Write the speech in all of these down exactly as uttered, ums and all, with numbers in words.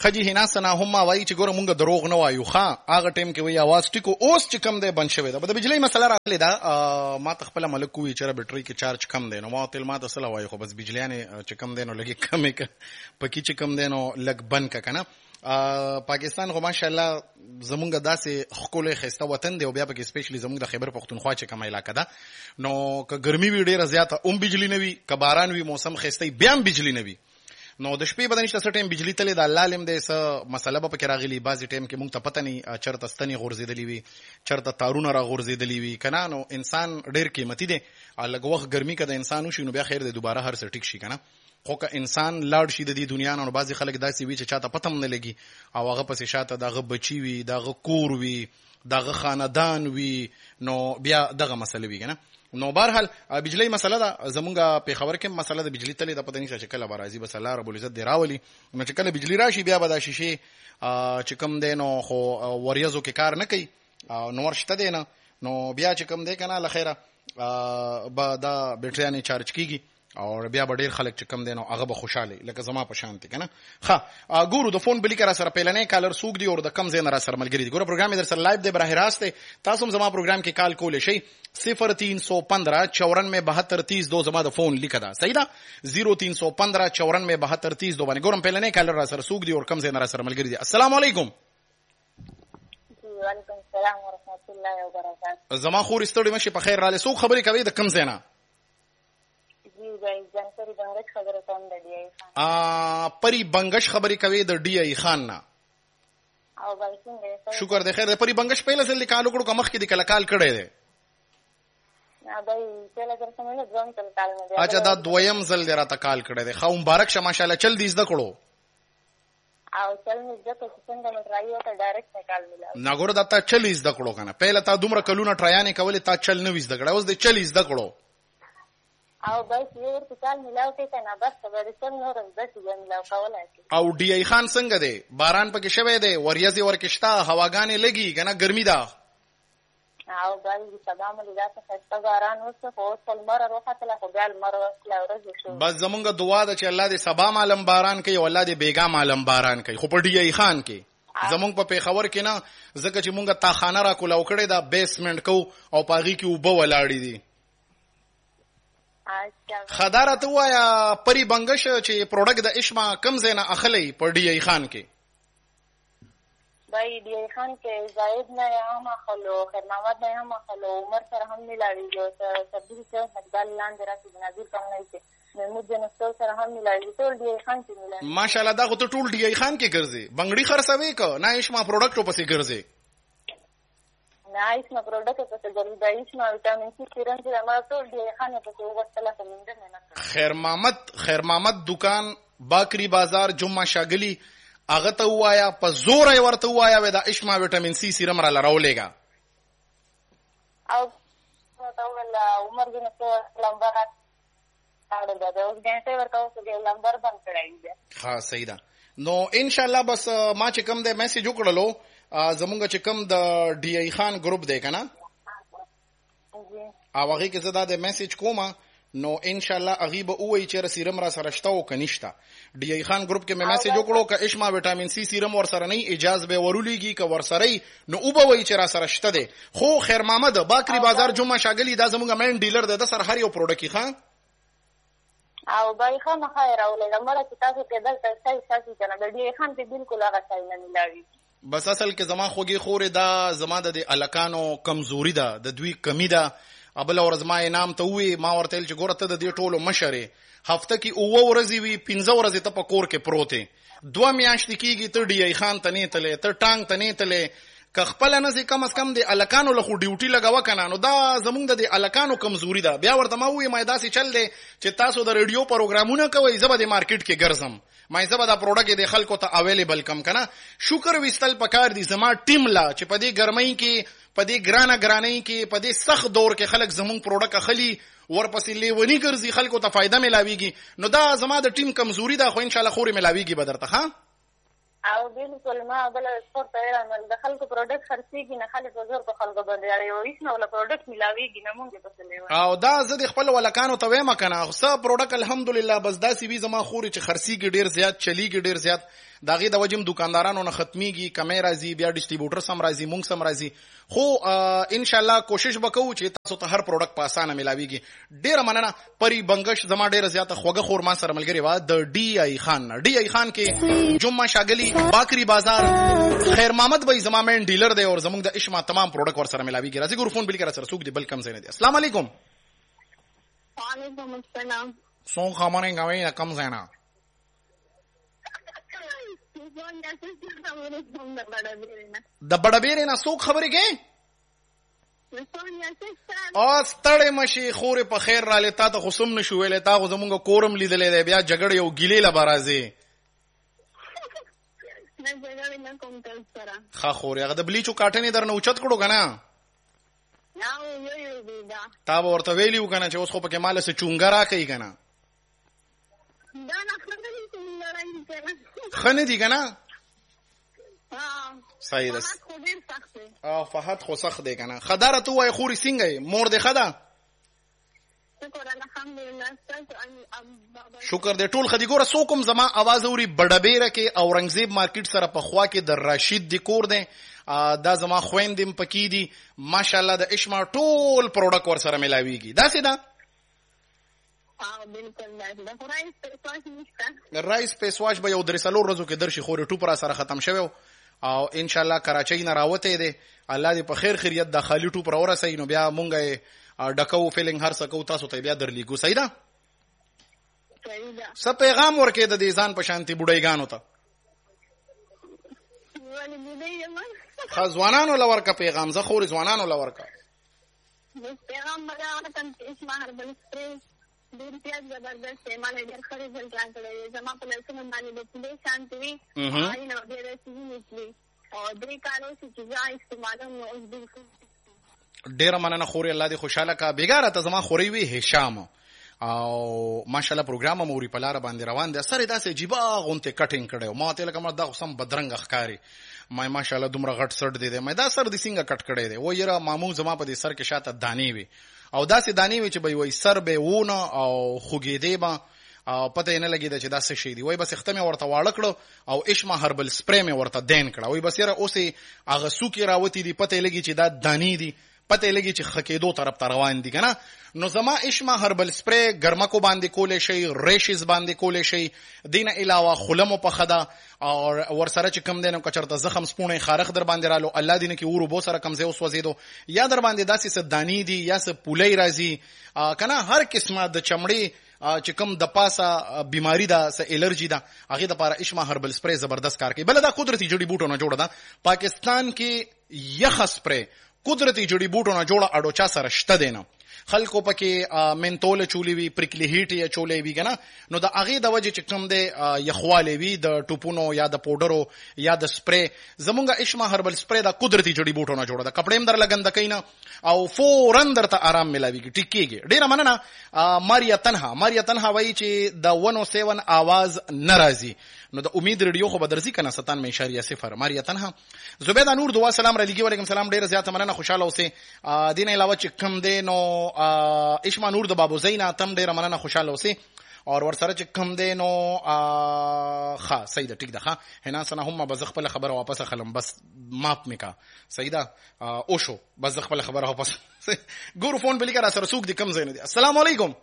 خجی هناسنا هم ما وایي چې ګوره مونږ دروغ نه وایو ښه هغه ټایم کې وایي اواز ټیکو اوس چې کم دی بند شوی ده. د بجلۍ مسله راغلې ده ما ته خپله ملک ووایي چې بټرۍ کې چارج کم دی نو ما ورته ما ته څه وایي خو بس بجلیانې چې کم دی نو لږې کمې که پکې چې کم دی نو لږ بند که که نه. پاکستان خو ماشاءالله زمونږ داسې ښکلی ښایسته وطن دی او بیا پکې سپیشلی زمونږ د خیبر پښتونخوا چې کومه علاقه ده نو که ګرمي وي ډېره زیاته هم بجلي نه وي که باران وي موسم ښایسته وي بیا هم بجلي نه وي نو د شپې به نشته څه ټایم بجلي تلې د الله علم دی څه مسله به پکې راغلي بعضې ټایم کې مونږ ته پته نه چېرته ستنې غورځېدلي وي چېرته تارونه را غورځېدلي وي که نه نو انسان ډېر قیمتي دی لږ وخت ګرمي که د انسان وشي نو بیا خیر دی دوباره هر څه ټیک شي که نه. خو که انسان لاړ شي د دې دنیا نه نو بعضې خلک داسې وي چې چاته پته هم نه لګي او هغه پسې شاته د هغه بچي وي د هغه کور وي د هغه خاندان وي نو بیا دغه مسله وي که نه. نو بهرحال بجلۍ مسله ده زمونږ پېښور کې مسله د بجلي تلې ده پته نشته چې کله به راځي بس الله ربالعزت دې راولي نو چې کله بجلي راشي بیا به دا شیشې چې کوم دی نو خو وریځو کې کار نه کوي نور شته دی نه نو بیا چې کوم دی که نه له خیره به دا بیټریانې چارج کېږي او بیا به ډېر خلک چې کم دی نو هغه به خوشحاله لکه زما په شان دی که نه. ښه ګورو د فون بلیکه را سره پیلنی کالر څوک دی او د کم ځای نه را سره ملګري دي. ګوره پروګرام یې در سره لایو دی براه راست دی تاسو هم زما پروګرام کې کال کولی شئ صفر تین سو پندرہ چورانوے بہتر تیس دو زما د فون لیکه ده صحیح ده زیرو تین سو پندرہ چورانوے بہتر تیس دو باندې ګورم پیلنی کالر را سره څوک دی او کم ځای نه را سره ملګري دي. السلام علیکم. وعلیکم السلام ورحمت الله وبرکاته. زما خور ستړي مشي په خیر راله څوک خبرې کوي د کم ځای نه؟ پری بنگش خبرې کوي د ډي ای خان نه. شکر دی خیر دی. پری بنگش پهله ځل کال وکړو که مخکې دې کله کال کړی دی؟ اچھا دا دویم ځل دی راته کال کړی دی. ښه مبارک شه ماشاءالله چل دې زده کړو نه ګوره دا تا چل یې زده کړو که نه پهله تا دومره کلونه ټرایانې کولې تا چل نه وي زده کړی اوس دې چل یې زده کړو او بس یو ورته ملاو کې کنه بس به سم نور زده شي ملاو کولای شي. او ډي ای خان څنګه دی باران پکې شوی دی وریځې ورکې شته هواګانې لګي کنه ګرمي ده او باندې سبا مې دا څه باران وسه خو سلمر روحته خو بیا المر وسله ورځ شو بس زمونږ دعا ده چې الله دې سبا معلم باران کوي او الله دې بیګا معلم باران کوي. خو په ډي ای خان کې زمونږ په پېښور کې نه ځکه چې مونږ تاخانه را کولاو کړې ده بیسمنټ کو او په هغې کې اوبه ولاړې دي. خداره ته وایا پری بنگش چې پروډکټ د اشما کم ځای نه اخلي په ډي ای خان کې؟ بای ډي ای خان کې زاید نه هم اخلو خیر محمد نه هم اخلو عمر سره هم ملاوي جو سبزي څه مقدار لاندې راځي نظر کوم نه شي محمود جنستو سره هم ملاوي ټول ډي ای خان کې ملاوي. ماشاءالله دا خو ته ټول ډي ای خان کې ګرځي بنگړي خرڅوي که نه اشما پروډکټو پسې ګرځي؟ نایس ما پروډکټ په څه ګرځي دایس ما وټامین سی سیرم چې ما ټول دی خانه په څه وغوښتله کوم نه. خیر محمد خیر محمد دکان باکری بازار جمعه شاګلی هغه ته وایا په زور یې ورته وایا و دا اشما وټامین سی سیرم را لراولېګا او تا ول عمر بن لمبر اړه دا اوس ګنټه ورته اوس د لمبر بند کړی دی. ها صحیح ده. نو ان شاء الله بس ما چې کوم د میسج وکړلو زمونږ چې کوم د ډي ای خان ګروپ دی که نه او هغې کې زه دا د میسج کوم نو ان شاء الله هغې به ووایي چې سیرم را سره شته او که نشته. ډي ای خان ګروپ کې مې میسج وکړو که اشما وټامین سی سیرم ورسره نه اجاز به ورولیږي که ورسره نو او به وایي چې را سره شته دی. خو خیر محمد باکری بازار جمعه شاګلی دا زمونږ مین ډیلر دی د سره هر یو پروډکټ ښه او بای خان خیر راولېږه مړه چې تاسو کې دلته صحیح ساسي که نه د ډي ای خان کې بالکل هغه صحیح نه ملاوي. بس اصل کې زما خوږې خورې دا زما د الکانو کمزوري ده د دوی کمی ده. بله ورځ ما انعام ته ووی ما ورته ویل چې ګوره ته د دې ټولو مشر یې هفته کې اووه ورځې وي پنځه ورځې ته په کور کې پروت یې دوه میاشتې کېږي ته ډي ای خان ته نه تلې ته ټانګ ته نه تلې که خپله نه ځې کم از کم د الکانو له خو ډیوټي لګوه که نه نو دا زمونږ د الکانو کمزوري ده. بیا ورته ما وویې ما داسې چل دی چې تاسو د ریډیو پروګرامونه کوئ زه به د مارکیټ کې ګرځم ما زه به دا پروډکټ د خلکو ته اویلیبل کم که نه. شکر ویستل پکار دي زما ټیم لا چې په دې ګرمۍ کې په دې ګرانه ګرانۍ کې په دې سخت دور کې خلک زمونږ پروډکټ اخلي ورپسې لیونی ګرځي خلکو ته فایده ملاویږي نو دا زما د ټیم کمزوري ده خو انشاءالله خورې ملاویږي به درته ښه او بالکل ما بل سپورت ایران د خلکو پروډکټ خرڅيږي نه خلک زور په خلکو باندې اړ یو هیڅ نه ولا پروډکټ ملاويږي نه مونږ په څه لیو او دا زه د خپل ولکانو ته وایم کنه خو سب پروډکټ الحمدلله بس داسې وی زما خوري چې خرڅيږي ډیر زیات چلیږي ډیر زیات دا غي د وجم دکاندارانو نه ختميږي کمې راځي بیا ډیسټریبیوټر سم راځي مونږ سم راځي خو ان شاء الله کوشش وکړو چې تاسو ته هر پروډکټ په اسانه ملاويږي ډیره مننه پری بنگش زما ډیره زیاته خوګه خور ما سره ملګری وا د ډي اي خان ډي اي خان کې جمعه شاګلی باکری بازار خیر محمد بھائی زما مین ډیلر دی او زموږ د اشما تمام پروډکټ ور سره ملاويږي راځي ګور فون بل کړه سره سوق دی بل کم زینه دی السلام علیکم وعلیکم السلام سو خامنه غوي کم زینه د بڑبیرې نه څوک خبرې کوي او ستړې مشي خورې په خیر را لتا ته خصم نشو ویلې تا خو زمونږ کورم لیدلې دی بیا جګړه یو ګیلې لا برازي نه جګړه نه کوم تل سره ښه خورې هغه د بلیچو کاټنې درنه اوچت کړو کنه یاو یو یو دی دا تا به ورته ویلیو کنه چې اوس خو پکې مال سه چونګه را کوي کنه دا نه خبرې کوم نه راځي کنه خنه دي کنه صحیح ده او فحت خو سخت دی کنه خداره تو وای خوري څنګه مور دې خدا شکر الحمدلله شکر دې ټول خدي ګوره سو کوم زما आवाज اوري بډبېره کې اورنګزیب مارکیټ سره په خوا کې د راشد دی کور دی دا زما خويندم پکې دي ماشاءالله د اشما ټول پروډکټ ور سره ملاويږي دا څه ده اه بالکل دا رایس پیسواش نشته رایس پیسواش به یو درې سلو ورځو کې درشي خوري ټوپ را سره ختم شوی او ان شاء الله کراچۍ نه راوته دي الله دې په خیر خیریت د خالی ټوپ را ورسې نو بیا مونږه ډکو فیلینګ هر څه کو تاسو ته بیا درلیګو صحیح ده صحیح ده څه پیغام ورکې د دې ځان په شانتي بډایګانو ته ولی بډای خزوانانو لور کا پیغام زه خوري ځوانانو لور کا پیغام بغاونه تم اسما هربل سپری ډیر پیاز زبردست دی مال ډیر خري ځل راځي زما په لاسونو باندې د دې شانتي وي آی نو ډیر سیمه او درې کالو چې ځای استعمالوم نو اوس بالکل ډیر مننه خوري الله دې خوشاله کا بیګاره ته زما خوري وي هشام او ماشاءالله پروګرام موري په لار باندې روان دي سره داسې جيبا غونته کټینګ کړو ما ته لکه ما دا قسم بدرنګ ښکاری ما ماشاءالله دومره غټ سټ دي ما دا سر دي څنګه کټ کړي دي و یره مامو زما په دې سر کې شاته دانی وي او داسې دانی وي چې به وي سر به ونه او خوګېدې با او پته نه لګی دا چې دا څه شي دی وای بس ختمه ورته واړه کړو او اشما هربل سپری مې ورته دین کړو وای بس یره اوسې هغه سوکي راوتی دی پته لګی چې دا دانی دی پته لګی چې خکېدو طرف ته روان دي کنه نو زما اشما هربل سپری ګرمکو باندې کولې شي ریشز باندې کولې شي دینه علاوه خلمو په خدا او ورسره چې کم دینم کچرته زخم سپونه خارخ در باندې رالو الله دینه کې ورو بو سره کم زه اوس وزیدو یا در باندې داسې څه دانی دي یا څه پولې راځي کنه هر قسمه د چمړې چې کوم د پاسه بیماری ده س الرجی ده هغه د لپاره اشما هربل سپری زبردست کار کوي بل دا قدرتي جړی بوټو نه جوړه ده پاکستان کې یخ سپری قدرتي جړی بوټو نه جوړه اډو چا سره شته دینه خلکو پکې منتول چولې وی پرکلی هیټ یا چولې وی کنه نو د هغه د وجه چې کوم د یخوالې وی د ټوپونو یا د پودرو یا د سپری زمونږه اشما هربل سپری د قدرتي جړی بوټو نه جوړه ده کپړې در لګند کینا او فورن درته آرام ملاويږي ټیکيږي ډیره مننه ماریا تنها ماریا تنها وایي چې د ونه سیون आवाज ناراضي نو د امید ریډیو خو بدرځي کنه ستانوي اشاریه صفر ماریا تنها زبیده نور دعا سلام علیکم وعلیکم سلام ډیره زیاته مننه خوشاله اوسه دین علاوه چې کم دی نو اشما نور د بابو زینا تم ډیره مننه خوشاله اوسه اور ور سره چې کم دی نو ښه صحیح ده ټیک ده ښه هنا سنه هم بز خپل خبره واپس خلم بس ماپ میکا صحیح ده او شو بز خپل خبره واپس ګورو فون بلی کرا سره سوق دي کم زین دي السلام علیکم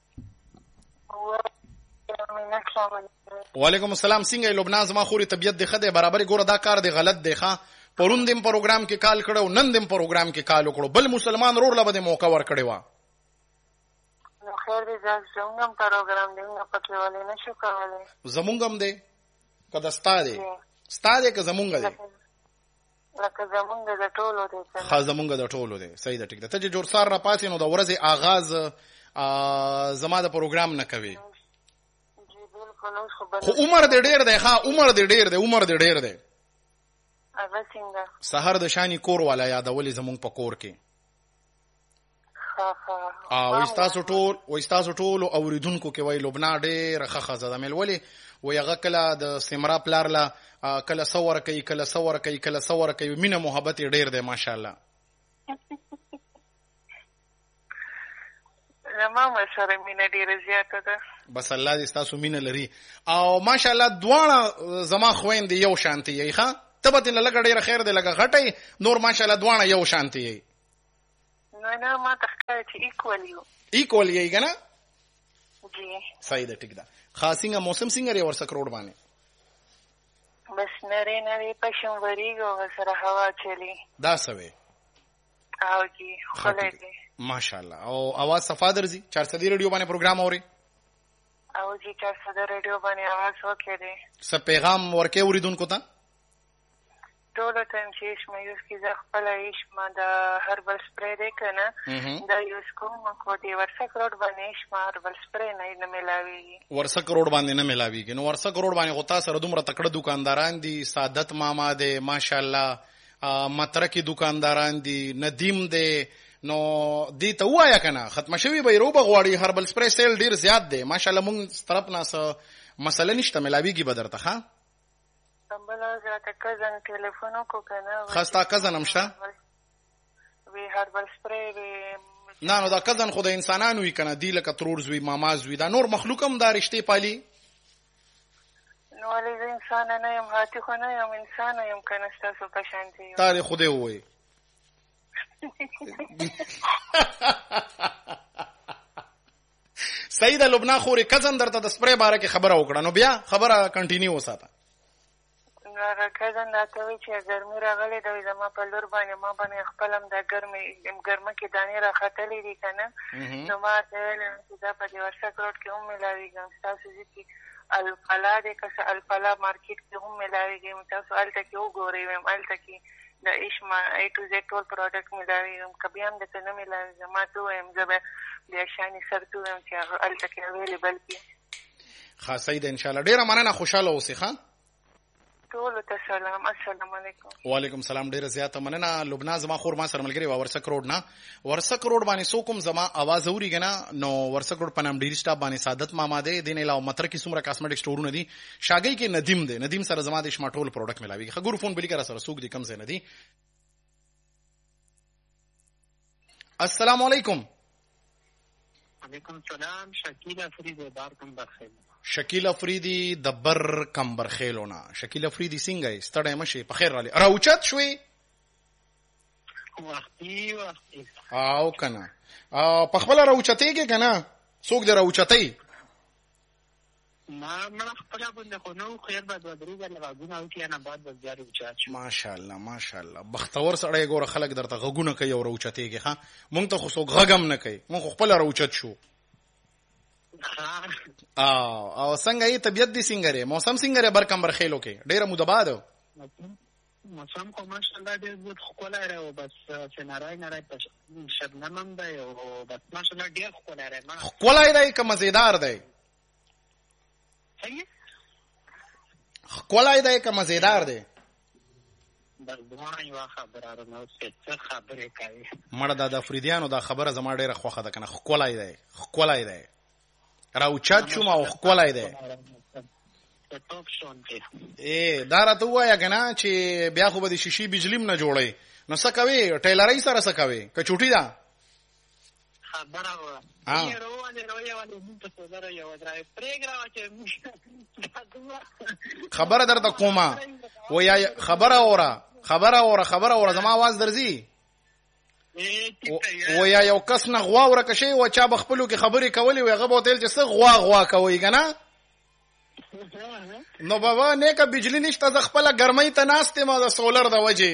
وعلیکم السلام څنګه لبنان زما خوري طبيعت دی خده برابر ګوره دا کار دی غلط دی ښه پرون دیم پروګرام کې کال کړو نن دیم پروګرام کې کال وکړو بل مسلمان رور لبه موقع ور کړی و نو خیر دې زموږ پروګرام دی نو پکې ولې نشو کولای زموږم دی کدا ستاره ستاره که زموږ دی لکه زموږ د ټولو دی ښه زموږ د ټولو دی صحیح ده ټیک ده ته چې جوړ سار را پاسې نو د ورځې آغاز زما د پروګرام نه کوي خو عمر دې ډېر دی ښه عمر دې ډېر دی عمر دې ډېر دی هغه څنګه سحر د شانی کور والا یادولې زموږ په کور کې او استاسو ټول او استاسو ټول اوریدونکو کې وای لبنان ډېر ښه خزه مل ولې وای هغه کله د سمرا پلار لا کله صور کوي کله صور کوي کله صور کوي مینه محبت ډېر دی ماشاءالله زما سره مینه ډیره زیاته ده. بس الله دې ستاسو مینه لري او ماشاءالله دواړه زما خويندې یو شانتي یې ښا ته به تل لګ ډیره خیر دې لګ غټي نور ماشاءالله دواړه یو شانتي یې. نه نه ما ته ښکاري چې ایکوال یو. ایکوال یې کنه جی صحیح ده ټیک ده. خاصینګه موسم څنګه لري ورسک روډ باندې؟ بس نری نری پښم وریګو سره هوا چلی دا سوي او جی خلای دې ماشاءالله. او आवाज صفا درځي چار سدي رادیو باندې پروګرام اوري او جی چار سدي رادیو باندې आवाज وکړي دي. څه پیغام ورکه اوریدونکو ته؟ ټول ته چې شمه یوز کی زه خپل ایش ما د هربل سپری دی کنه دا یوز کوم کو دی ورسک روډ باندې شمه هربل سپری نه نه ملاوي. ورسک روډ باندې نه ملاويږي نو ورسک روډ باندې غوتا سره دومره تکړه دکانداران دي سعادت ماما دی ماشاءالله مترکی دکانداران دي ندیم دی نو دې ته وایا کنه ختم شوی به روبه غواړي هربل سپری سیل ډیر زیات دی ماشاءالله مونږ طرف نه څه مسله نشته ملاويږي بدرته ښا بلا زراته کزن ټلیفون کو کنه خاصه کزن همشته وی هربل سپری وی نه نو دا کزن خو د انسانانو وی کنه دی لکه ترورز وی ماماز وی دا نور مخلوقم دا رشته پالي نو ولې انسان نه یم هاتی خو نه یم انسان یم کنه تاسو په شانتي تاره خوده وای سید لبنان خوري کزن درته د سپری باره کې خبره وکړه نو بیا خبره کنټینیو وساته. نو کزن دا ته وی چې ګرمي راغلې د زما په لور باندې ما باندې خپلم د ګرمي ګرمه کې دانې راختلې دي کنه نو ما ته ویل چې دا په دې ورسک روډ کې هم ملاويږي تاسو چې الفلا دې که الفلا مارکیټ کې هم ملاويږي تاسو الته کې وګورئ ویم الته کې د ایشما ای ټو زد ټول پروډکټ ملاويږي کبي هم د نه ملاويږي ما ته ویم زه بیا شاني سرته ویم چې الته کې اویلیبل کی خاصه دې ان شاء الله ډیره مننه خوشاله اوسئ ښا ټول ته سلام السلام علیکم. وعلیکم السلام ډیره زیاته مننه لبنان زما خور ما سره ملګری و ورسک روډ نه ورسک روډ باندې سو کوم زما आवाज اوري کنه نو ورسک روډ پنام ډیر سټاپ باندې سعادت ماما دی دین علاوه متر کې څومره کاسمیټک سٹورونه دي شاګي کې ندیم دی ندیم سره زما د شماټول پروډکټ ملاوي خګور فون بلی کرا سره سوق دي کم زه ندي. السلام علیکم. وعلیکم السلام. شکیل افریدی بار کمبر خیل شکیل افریدی د بر کمبر خیلونه شکیل افریدی څنګه ستړی مشه په خیر رالی راوچت شوي وختي وختي او کنه او په خپل راوچتېږي کنه څوک دې راوچتې ما ما خپل باندې خو نو خیر به د درې ځله غوونه او کې نه بعد بس جاري وچات شو. ماشاءالله ماشاءالله بختور سړی ګوره خلک درته غوونه کوي او راوچتېږي ها مونږ ته خو څوک غغم نه کوي مونږ خپل راوچت شو. او او څنګه ای طبيعت دي څنګه ری موسم څنګه ری بر کمبر خېلو کې ډیره مدباد موسم کو ماشاءالله ډیر بود خولای راو بس سنارای نه راځي شبنم دی او بس ماشاءالله ډیر خولای راي ما خولای دی که مزیدار دی صحیح خولای دی که مزیدار دی بس دوه یو خبره نو څه خبره کوي مړه د افریدیانو دا خبره زما ډیره خوخه ده کنه خولای دی خولای دی راوچات شو ما خولای دی اے دا راته وایا کنه چې بیا خو به د شیشي بجلیم نه جوړي نو څه کوي ټیلرای سره څه کوي که چوټی دا خبره و یې روانه روانه ولې موږ ته زره یو درای پریګرام چې خبره درته کومه ویا خبره اورا خبره اورا خبره اورا زما आवाज درځي و یا یو کس نه غوا ورکه شي او چا بخپلو کې خبرې کولې و هغه بوتل چې څه غوا غوا کوي کنه نو بابا نه کا بجلی نشته ز خپل ګرمۍ ته ناشته ما د سولر د وجه